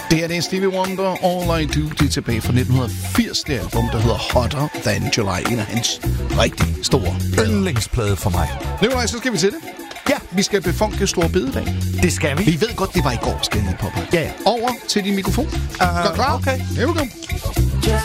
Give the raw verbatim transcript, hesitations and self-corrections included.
Det er det Stevie Wonder, All I Do. Det er tilbage fra nitten firs. Det album, der hedder Hotter Than July. En af hans rigtig store yndlingsplade for mig. Nikolaj, så skal vi til det. Ja, vi skal befunke Store Bededag. Det skal vi. Vi ved godt, det var i går, skal jeg lige påpege. Ja, ja. Over til din mikrofon. Uh, Gør klar? Okay. Here we go.